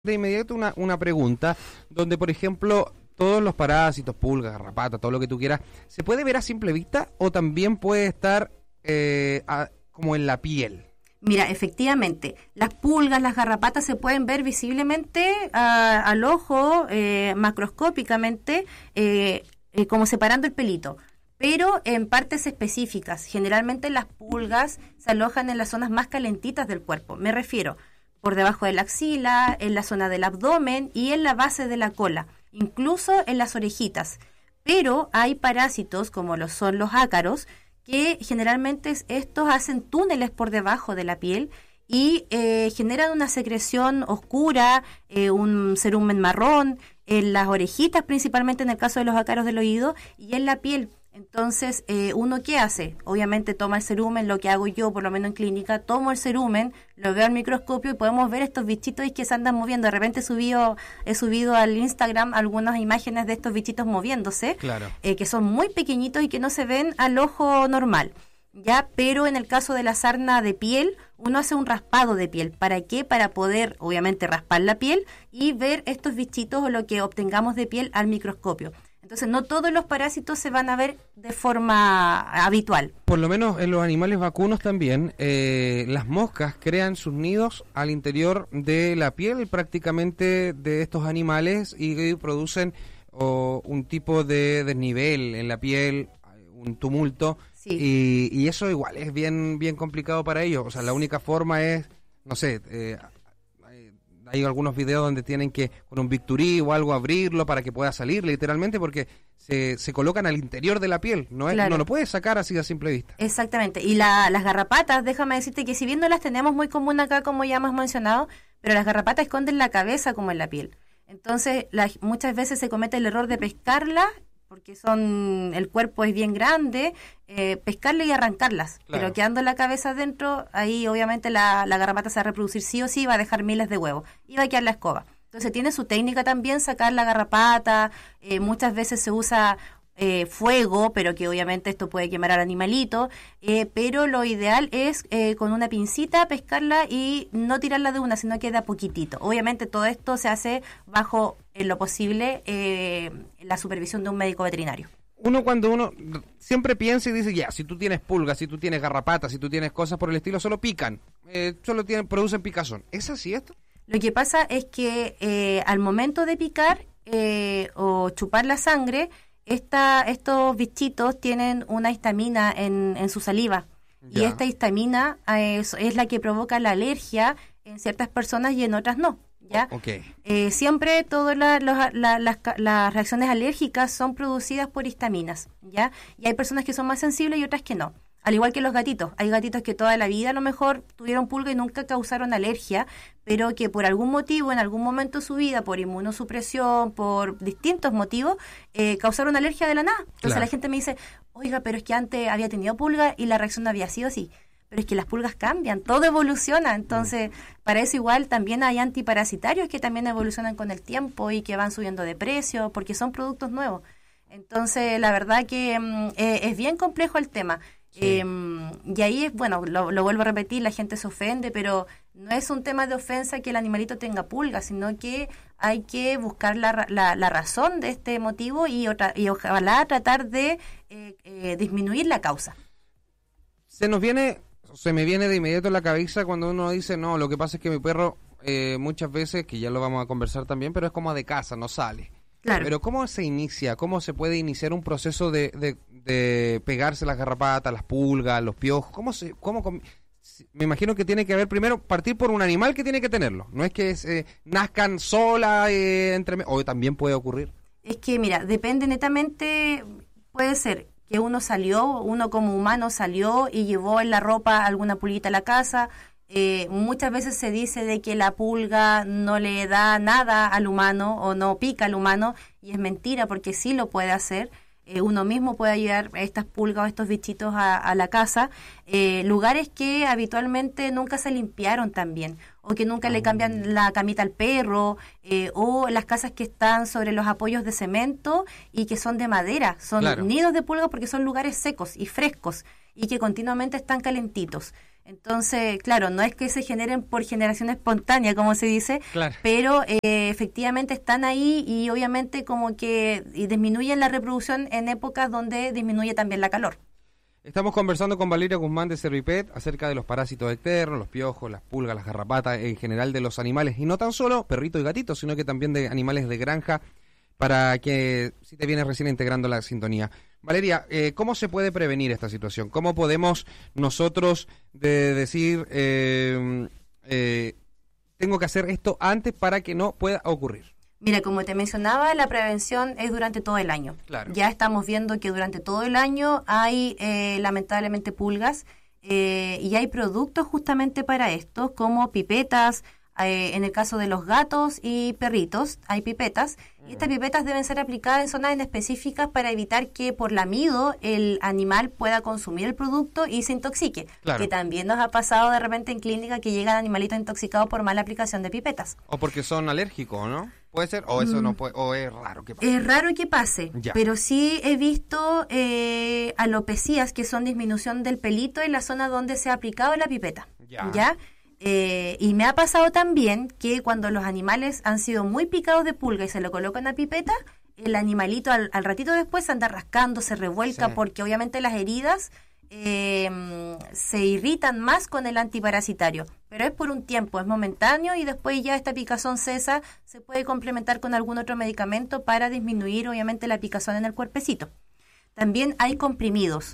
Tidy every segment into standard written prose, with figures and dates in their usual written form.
de inmediato una pregunta, donde por ejemplo todos los parásitos, pulgas, garrapatas, todo lo que tú quieras, ¿se puede ver a simple vista o también puede estar como en la piel? Mira, efectivamente, las pulgas, las garrapatas se pueden ver visiblemente al ojo, macroscópicamente, como separando el pelito, pero en partes específicas. Generalmente las pulgas se alojan en las zonas más calentitas del cuerpo. Me refiero por debajo de la axila, en la zona del abdomen y en la base de la cola, incluso en las orejitas. Pero hay parásitos, como lo son los ácaros, que generalmente estos hacen túneles por debajo de la piel y generan una secreción oscura, un cerumen marrón, en las orejitas, principalmente en el caso de los ácaros del oído, y en la piel. Entonces, ¿uno qué hace? Obviamente toma el cerumen, lo que hago yo, por lo menos en clínica, tomo el cerumen, lo veo al microscopio y podemos ver estos bichitos que se andan moviendo. De repente he subido al Instagram algunas imágenes de estos bichitos moviéndose, claro. Que son muy pequeñitos y que no se ven al ojo normal. Ya, pero en el caso de la sarna de piel, uno hace un raspado de piel. ¿Para qué? Para poder, obviamente, raspar la piel y ver estos bichitos o lo que obtengamos de piel al microscopio. Entonces, no todos los parásitos se van a ver de forma habitual. Por lo menos en los animales vacunos también, las moscas crean sus nidos al interior de la piel prácticamente de estos animales y producen un tipo de desnivel en la piel, un tumulto, sí. Y eso igual es bien complicado para ellos. O sea, la única forma es, no sé, hay algunos videos donde tienen que con un bisturí o algo abrirlo para que pueda salir literalmente, porque se colocan al interior de la piel, claro. No lo puedes sacar así a simple vista. Exactamente, y las garrapatas, déjame decirte que si bien no las tenemos muy común acá como ya hemos mencionado, pero las garrapatas esconden la cabeza como en la piel. Entonces muchas veces se comete el error de pescarlas, porque el cuerpo es bien grande, pescarlas y arrancarlas, claro. Pero quedando la cabeza adentro, ahí obviamente la garrapata se va a reproducir sí o sí, va a dejar miles de huevos y va a quedar la escoba. Entonces tiene su técnica también sacar la garrapata, muchas veces se usa fuego, pero que obviamente esto puede quemar al animalito, pero lo ideal es con una pincita pescarla y no tirarla de una, sino que de a poquitito. Obviamente todo esto se hace bajo, en lo posible, la supervisión de un médico veterinario. Cuando uno siempre piensa y dice, ya, si tú tienes pulgas, si tú tienes garrapatas, si tú tienes cosas por el estilo, solo pican, producen picazón. ¿Es así esto? Lo que pasa es que al momento de picar o chupar la sangre, estos bichitos tienen una histamina en su saliva. Ya. Y esta histamina es la que provoca la alergia en ciertas personas y en otras no. ¿Ya? Okay. Siempre todas las reacciones alérgicas son producidas por histaminas, ¿ya? Y hay personas que son más sensibles y otras que no. Al igual que los gatitos. Hay gatitos que toda la vida a lo mejor tuvieron pulga y nunca causaron alergia, pero que por algún motivo, en algún momento de su vida, por inmunosupresión, por distintos motivos, causaron alergia de la nada. Entonces claro. La gente me dice, oiga, pero es que antes había tenido pulga y la reacción había sido así. Pero es que las pulgas cambian, todo evoluciona. Entonces, para eso igual también hay antiparasitarios que también evolucionan con el tiempo y que van subiendo de precio porque son productos nuevos. Entonces, la verdad que es bien complejo el tema. Sí. Y ahí es, bueno, lo vuelvo a repetir, la gente se ofende, pero no es un tema de ofensa que el animalito tenga pulgas, sino que hay que buscar la razón de este motivo y ojalá tratar de disminuir la causa. Se me viene de inmediato a la cabeza cuando uno dice, no, lo que pasa es que mi perro muchas veces, que ya lo vamos a conversar también, pero es como de casa, no sale. Claro. Pero ¿cómo se inicia? ¿Cómo se puede iniciar un proceso de pegarse las garrapatas, las pulgas, los piojos? Me imagino que tiene que haber primero partir por un animal que tiene que tenerlo. No es que nazcan sola o también puede ocurrir. Es que mira, depende netamente, puede ser que uno como humano salió y llevó en la ropa alguna pulguita a la casa. Muchas veces se dice de que la pulga no le da nada al humano o no pica al humano, y es mentira porque sí lo puede hacer. Uno mismo puede llevar estas pulgas o estos bichitos a la casa. Lugares que habitualmente nunca se limpiaron tan bien o que nunca le cambian la camita al perro, o las casas que están sobre los apoyos de cemento y que son de madera, son nidos de pulgas porque son lugares secos y frescos y que continuamente están calentitos. Entonces, claro, no es que se generen por generación espontánea, como se dice, pero efectivamente están ahí y obviamente como que disminuyen la reproducción en épocas donde disminuye también la calor. Estamos conversando con Valeria Guzmán de Servipet acerca de los parásitos externos, los piojos, las pulgas, las garrapatas, en general de los animales, y no tan solo perritos y gatitos, sino que también de animales de granja, para que si te vienes recién integrando la sintonía. Valeria, ¿cómo se puede prevenir esta situación? ¿Cómo podemos nosotros decir, tengo que hacer esto antes para que no pueda ocurrir? Mira, como te mencionaba, la prevención es durante todo el año. Claro. Ya estamos viendo que durante todo el año hay lamentablemente pulgas y hay productos justamente para esto, como pipetas. En el caso de los gatos y perritos, hay pipetas. Y estas pipetas deben ser aplicadas en zonas específicas para evitar que por lamido el animal pueda consumir el producto y se intoxique. Claro. Que también nos ha pasado de repente en clínica que llegan animalitos intoxicados por mala aplicación de pipetas. O porque son alérgicos, ¿no? ¿Puede ser? ¿O eso no puede? ¿O es raro que pase? Es raro que pase, pero sí he visto alopecias, que son disminución del pelito en la zona donde se ha aplicado la pipeta. ¿Ya? Y me ha pasado también que cuando los animales han sido muy picados de pulga y se lo colocan a pipeta, el animalito al ratito después anda rascando, se revuelca, porque obviamente las heridas se irritan más con el antiparasitario, pero es por un tiempo, es momentáneo y después ya esta picazón cesa, se puede complementar con algún otro medicamento para disminuir obviamente la picazón en el cuerpecito. También hay comprimidos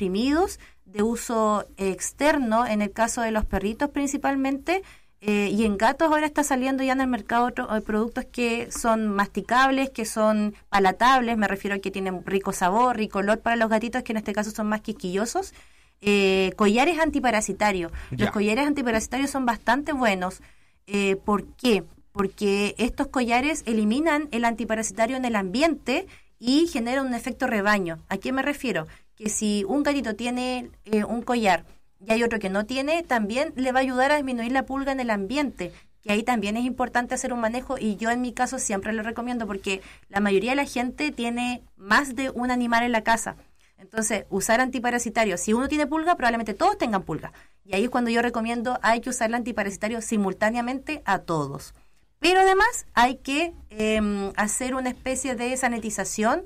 de uso externo, en el caso de los perritos principalmente, y en gatos ahora está saliendo ya en el mercado productos que son masticables, que son palatables, me refiero a que tienen rico sabor, rico olor para los gatitos, que en este caso son más quisquillosos. Collares antiparasitarios. Los collares antiparasitarios son bastante buenos. ¿Por qué? Porque estos collares eliminan el antiparasitario en el ambiente y genera un efecto rebaño. ¿A qué me refiero? Que si un gatito tiene un collar y hay otro que no tiene, también le va a ayudar a disminuir la pulga en el ambiente, que ahí también es importante hacer un manejo, y yo en mi caso siempre lo recomiendo porque la mayoría de la gente tiene más de un animal en la casa. Entonces, usar antiparasitario, si uno tiene pulga, probablemente todos tengan pulga. Y ahí es cuando yo recomiendo, hay que usar el antiparasitario simultáneamente a todos. Pero además hay que hacer una especie de sanitización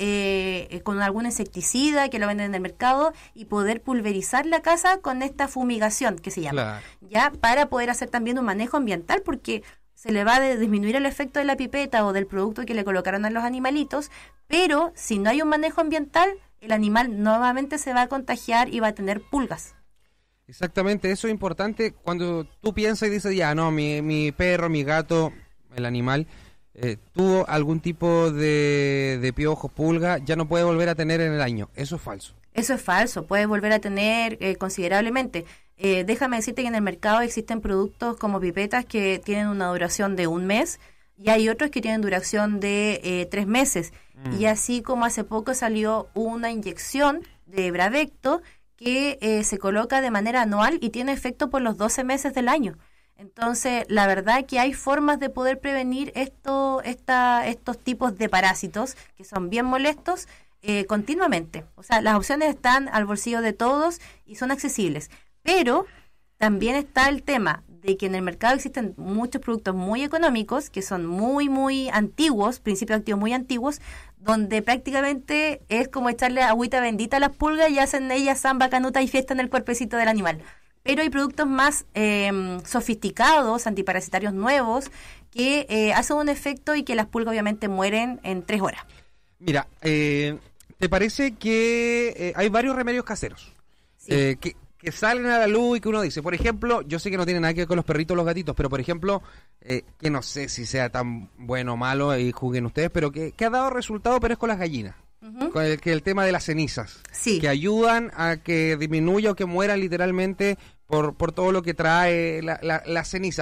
con algún insecticida que lo venden en el mercado y poder pulverizar la casa con esta fumigación que se llama. Ya para poder hacer también un manejo ambiental, porque se le va a disminuir el efecto de la pipeta o del producto que le colocaron a los animalitos, pero si no hay un manejo ambiental, el animal nuevamente se va a contagiar y va a tener pulgas. Exactamente, eso es importante cuando tú piensas y dices, ya, no, mi perro, mi gato, el animal, tuvo algún tipo de piojo, pulga, ya no puede volver a tener en el año. Eso es falso. Eso es falso, puede volver a tener considerablemente. Déjame decirte que en el mercado existen productos como pipetas que tienen una duración de 1 mes y hay otros que tienen duración de 3 meses. Y así como hace poco salió una inyección de Bravecto que se coloca de manera anual y tiene efecto por los 12 meses del año. Entonces, la verdad que hay formas de poder prevenir estos tipos de parásitos que son bien molestos continuamente. O sea, las opciones están al bolsillo de todos y son accesibles. Pero también está el tema de que en el mercado existen muchos productos muy económicos que son muy, muy antiguos, principios activos muy antiguos, donde prácticamente es como echarle agüita bendita a las pulgas y hacen ellas samba, canuta y fiesta en el cuerpecito del animal. Pero hay productos más sofisticados, antiparasitarios nuevos, que hacen un efecto y que las pulgas obviamente mueren en 3 horas. Mira, ¿te parece que hay varios remedios caseros? Sí. Que salen a la luz y que uno dice, por ejemplo, yo sé que no tiene nada que ver con los perritos o los gatitos, pero por ejemplo, que no sé si sea tan bueno o malo, y juzguen ustedes, pero que ha dado resultado, pero es con las gallinas. Con el tema de las cenizas, que ayudan a que disminuya o que muera literalmente por todo lo que trae la ceniza.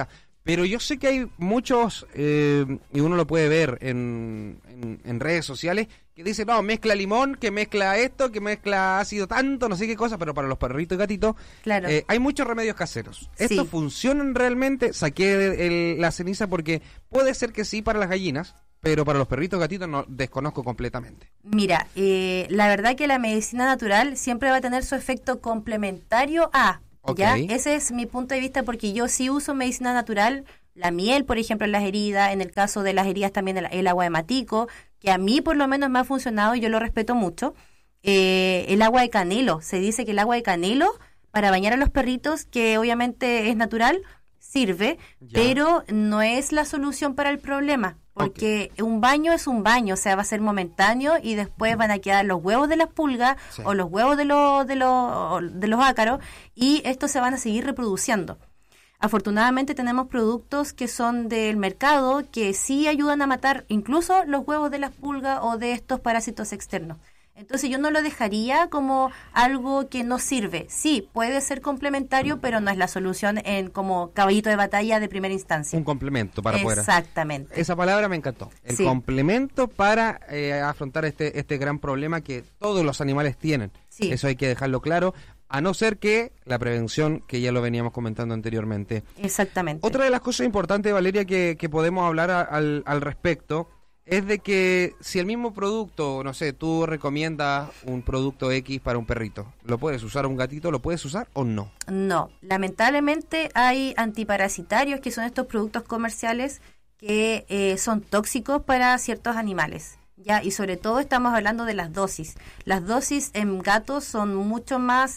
Pero yo sé que hay muchos, y uno lo puede ver en redes sociales, que dicen, no, mezcla limón, que mezcla esto, que mezcla ácido tanto, no sé qué cosa, pero para los perritos y gatitos, Claro. hay muchos remedios caseros. Sí. ¿Estos funcionan realmente? Saqué la ceniza porque puede ser que sí para las gallinas, pero para los perritos y gatitos no, desconozco completamente. Mira, la verdad que la medicina natural siempre va a tener su efecto complementario a, ¿ya? Ese es mi punto de vista porque yo sí uso medicina natural, la miel, por ejemplo, en las heridas, en el caso de las heridas también el agua de matico, que a mí por lo menos me ha funcionado y yo lo respeto mucho. El agua de canelo, se dice que el agua de canelo para bañar a los perritos, que obviamente es natural, sirve, pero no es la solución para el problema. Porque un baño es un baño, o sea, va a ser momentáneo y después van a quedar los huevos de las pulgas o los huevos de los ácaros y estos se van a seguir reproduciendo. Afortunadamente tenemos productos que son del mercado que sí ayudan a matar incluso los huevos de las pulgas o de estos parásitos externos. Entonces yo no lo dejaría como algo que no sirve. Sí, puede ser complementario, pero no es la solución en como caballito de batalla de primera instancia. Un complemento para poder... Exactamente. Esa palabra me encantó. El complemento para afrontar este gran problema que todos los animales tienen. Sí. Eso hay que dejarlo claro, a no ser que la prevención, que ya lo veníamos comentando anteriormente. Exactamente. Otra de las cosas importantes, Valeria, que podemos hablar al respecto, es de que si el mismo producto, no sé, tú recomiendas un producto X para un perrito, ¿lo puedes usar a un gatito? ¿Lo puedes usar o no? No, lamentablemente hay antiparasitarios, que son estos productos comerciales que son tóxicos para ciertos animales. Ya, y sobre todo estamos hablando de las dosis. Las dosis en gatos son mucho más...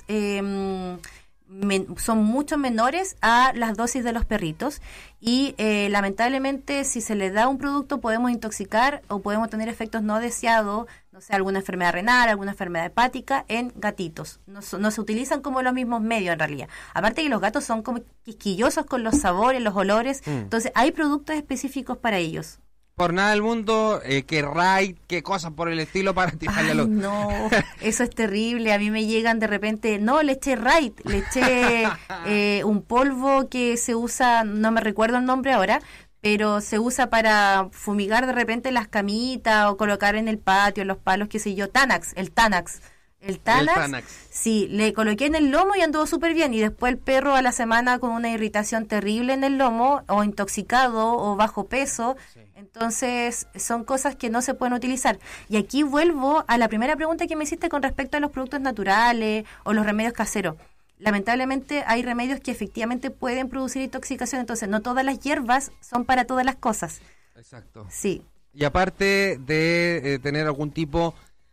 son mucho menores a las dosis de los perritos y lamentablemente si se le da un producto podemos intoxicar o podemos tener efectos no deseados, no sé, alguna enfermedad renal, alguna enfermedad hepática en gatitos. No se utilizan como los mismos medios en realidad. Aparte que los gatos son como quisquillosos con los sabores, los olores, entonces hay productos específicos para ellos. Por nada del mundo, que Raid, que cosas por el estilo para tirarle a los... No, eso es terrible. A mí me llegan de repente, no, le eché Raid, le eché un polvo que se usa, no me recuerdo el nombre ahora, pero se usa para fumigar de repente las camitas o colocar en el patio, los palos, qué sé yo, Tanax, el Tanax. El Tanax, sí, le coloqué en el lomo y anduvo súper bien. Y después el perro a la semana con una irritación terrible en el lomo, o intoxicado, o bajo peso. Sí. Entonces, son cosas que no se pueden utilizar. Y aquí vuelvo a la primera pregunta que me hiciste con respecto a los productos naturales o los remedios caseros. Lamentablemente hay remedios que efectivamente pueden producir intoxicación, entonces no todas las hierbas son para todas las cosas. Exacto. Sí. Y aparte de tener algún tipo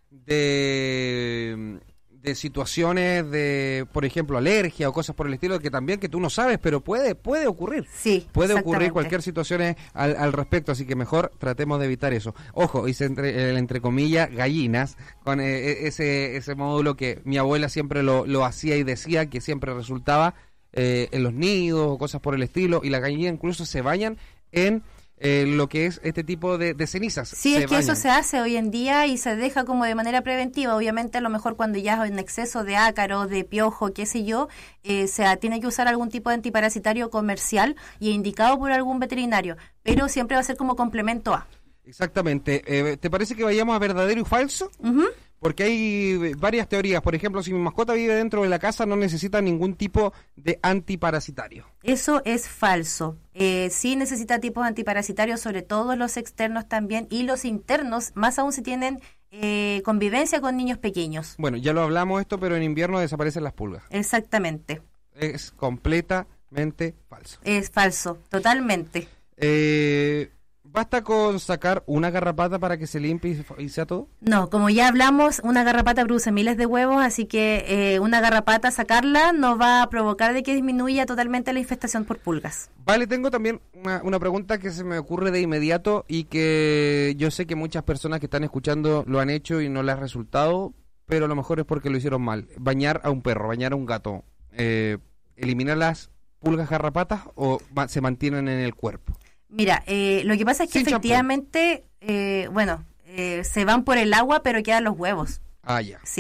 de situaciones de, por ejemplo, alergia o cosas por el estilo, que también que tú no sabes, pero puede ocurrir. Sí, puede ocurrir cualquier situación al respecto, así que mejor tratemos de evitar eso. Ojo, hice entre comillas gallinas, con ese módulo que mi abuela siempre lo hacía y decía que siempre resultaba en los nidos o cosas por el estilo, y las gallinas incluso se bañan en lo que es este tipo de cenizas. Sí, es que eso se hace hoy en día y se deja como de manera preventiva. Obviamente a lo mejor cuando ya hay un exceso de ácaros, de piojo, qué sé yo, tiene que usar algún tipo de antiparasitario comercial y indicado por algún veterinario, pero siempre va a ser como complemento a. Exactamente. ¿Te parece que vayamos a verdadero y falso? Porque hay varias teorías. Por ejemplo, si mi mascota vive dentro de la casa, no necesita ningún tipo de antiparasitario. Eso es falso. Sí necesita tipos antiparasitarios, sobre todo los externos también, y los internos, más aún si tienen convivencia con niños pequeños. Bueno, ya lo hablamos esto, pero en invierno desaparecen las pulgas. Exactamente. Es completamente falso. Es falso, totalmente. ¿Basta con sacar una garrapata para que se limpie y sea todo? No, como ya hablamos, una garrapata produce miles de huevos, así que una garrapata, sacarla, no va a provocar de que disminuya totalmente la infestación por pulgas. Vale, tengo también una pregunta que se me ocurre de inmediato y que yo sé que muchas personas que están escuchando lo han hecho y no les ha resultado, pero a lo mejor es porque lo hicieron mal. Bañar a un perro, bañar a un gato, ¿elimina las pulgas garrapatas o se mantienen en el cuerpo? Mira, lo que pasa es que sin efectivamente, se van por el agua, pero quedan los huevos. Ah, ya. Sí.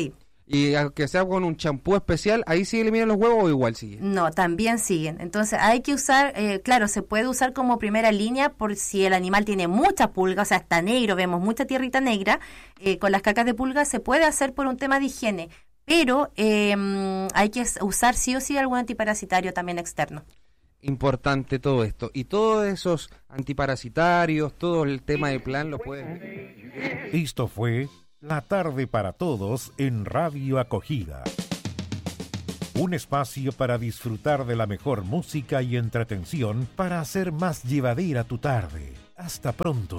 Y aunque sea con un champú especial, ¿ahí sí eliminan los huevos o igual sigue? No, también siguen. Entonces hay que usar, claro, se puede usar como primera línea por si el animal tiene mucha pulga, o sea, está negro, vemos mucha tierrita negra, con las cacas de pulga se puede hacer por un tema de higiene, pero hay que usar sí o sí algún antiparasitario también externo. Importante todo esto. Y todos esos antiparasitarios, todo el tema de plan lo pueden... Esto fue La Tarde para Todos en Radio Acogida. Un espacio para disfrutar de la mejor música y entretención para hacer más llevadera tu tarde. Hasta pronto.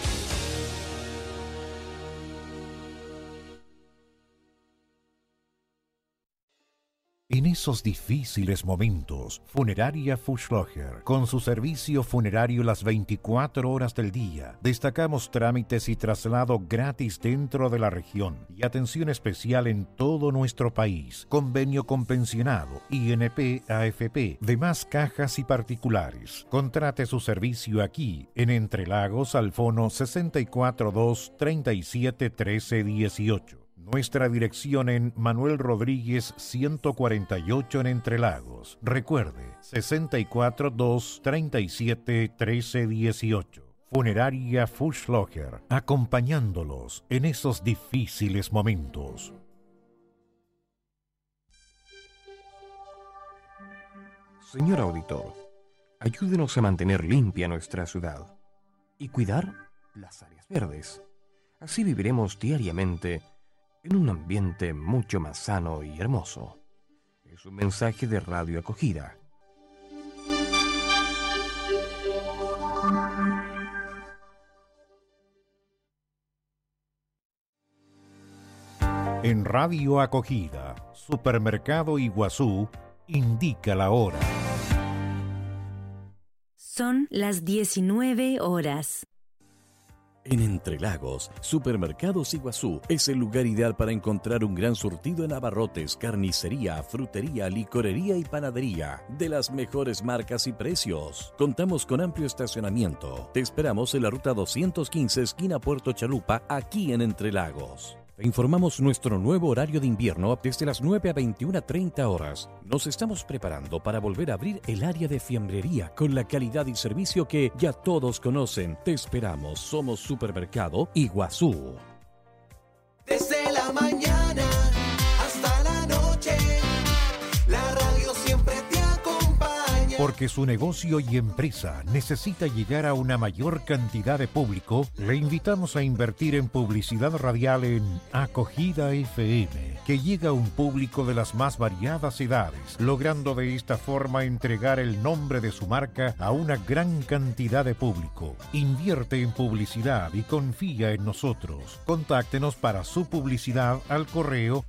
En esos difíciles momentos, Funeraria Fuchslocher, con su servicio funerario las 24 horas del día, destacamos trámites y traslado gratis dentro de la región y atención especial en todo nuestro país, convenio con pensionado, INP, AFP, demás cajas y particulares. Contrate su servicio aquí, en Entre Lagos, al fono 642 37 13 18. Nuestra dirección en Manuel Rodríguez 148 en Entre Lagos. Recuerde, 642-37-1318. Funeraria Fuchslocher, acompañándolos en esos difíciles momentos. Señor auditor, ayúdenos a mantener limpia nuestra ciudad y cuidar las áreas verdes. Así viviremos diariamente en un ambiente mucho más sano y hermoso. Es un mensaje de Radio Acogida. En Radio Acogida, Supermercado Iguazú indica la hora. Son las 19 horas. En Entre Lagos, Supermercados Iguazú es el lugar ideal para encontrar un gran surtido en abarrotes, carnicería, frutería, licorería y panadería, de las mejores marcas y precios. Contamos con amplio estacionamiento. Te esperamos en la ruta 215, esquina Puerto Chalupa, aquí en Entre Lagos. Te informamos nuestro nuevo horario de invierno desde las 9 a 21:30 horas. Nos estamos preparando para volver a abrir el área de fiambrería con la calidad y servicio que ya todos conocen. Te esperamos. Somos Supermercado Iguazú. Desde la mañana hasta la noche, la radio siempre te acompaña. Porque su negocio y empresa necesita llegar a una mayor cantidad de público, le invitamos a invertir en publicidad radial en Acogida FM, que llega a un público de las más variadas edades, logrando de esta forma entregar el nombre de su marca a una gran cantidad de público. Invierte en publicidad y confía en nosotros. Contáctenos para su publicidad al correo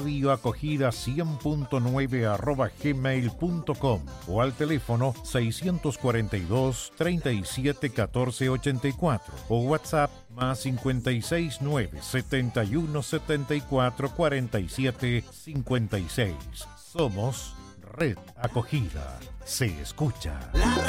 radioacogida100.9@gmail.com o al teléfono 642 37 14 84 o WhatsApp más 569 71 74 47 56. Somos Red Acogida. Se escucha.